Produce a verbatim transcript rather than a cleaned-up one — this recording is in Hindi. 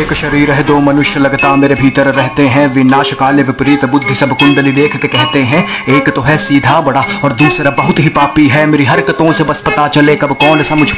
एक शरीर है दो मनुष्य लगता मेरे भीतर रहते हैं, विनाश काले विपरीत बुद्धि सब कुंडली देख के कहते हैं। एक तो है सीधा बड़ा और दूसरा बहुत ही पापी है, मेरी हरकतों से बस पता चले कब कौन सा मुझ